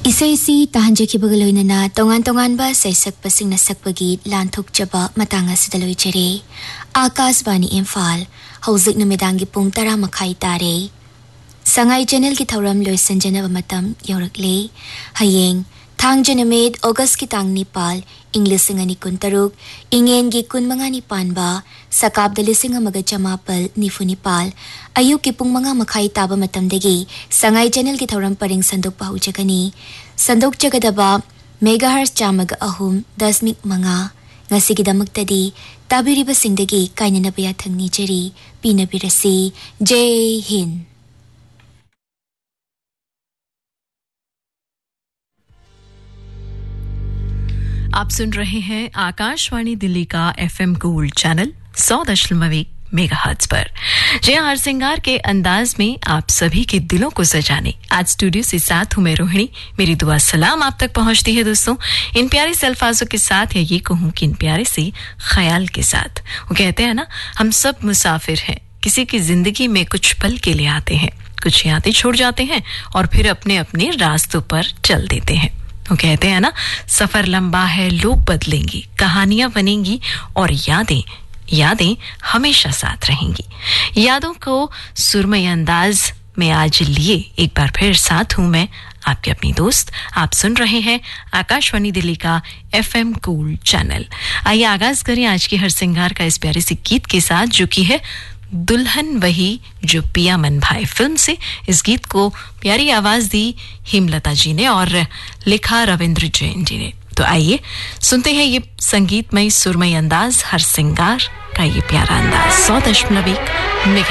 इसैसी ताहंजकी बगलोइनना तोंगान-तोंगानबा सैसक्पसिंगना सक्पगी लांथोकचबा matang asida loichare Akashvani Imphal हौजिक नुमिदांगी पुंग 10 मखाई तारे Sangai channel की थौरम लोइसंजनब मतम यौरकले हयेंग थांग जनमेद अगस्त की तांग निपाल इंग्लिश सिंगनी कुंतरुक इंगेन की कुनमंगानी पानबा सकाब दलिसिंग मगा चमापल निफुनिपाल अयुक की पुंग मंगा मखाई ताबा मतमदगी संगाई चैनल की थौरम purring संदोक पाहुचगनी संदोक जगदबा megahertz चामग अहुम 10.5 ngasigidamuktadi tabiriba singdagi kainanaba yathangni jeri pinabirasi jai hind. आप सुन रहे हैं आकाशवाणी दिल्ली का एफएम गोल्ड चैनल 100.1 मेगाहर्ट्ज पर। जय हरसिंगार के अंदाज में आप सभी के दिलों को सजाने आज स्टूडियो से साथ हूं मैं रोहिणी। मेरी दुआ सलाम आप तक पहुंचती है दोस्तों, इन प्यारे से अल्फाजों के साथ, या ये कहूं कि इन प्यारे से ख्याल के साथ। वो कहते हैं ना, हम सब मुसाफिर हैं, किसी की जिंदगी में कुछ पल के लिए आते हैं, कुछ यादें छोड़ जाते हैं और फिर अपने अपने रास्तों पर चल देते हैं। वो कहते हैं ना, सफर लंबा है, लोग बदलेंगे, कहानियां बनेंगी और यादें हमेशा साथ रहेंगी। यादों को सुरमई अंदाज में आज लिए एक बार फिर साथ हूं मैं आपके अपनी दोस्त। आप सुन रहे हैं आकाशवाणी दिल्ली का एफएम गोल्ड चैनल। आइए आगाज करें आज की हरसिंगार का इस प्यारे से गीत के साथ, जो कि है दुल्हन वही जो पिया मन भाई फिल्म से। इस गीत को प्यारी आवाज दी हेमलता जी ने और लिखा रविंद्र जैन जी ने। तो आइए सुनते हैं ये संगीतमय सुरमई अंदाज, हरसिंगार का ये प्यारा अंदाज 100.1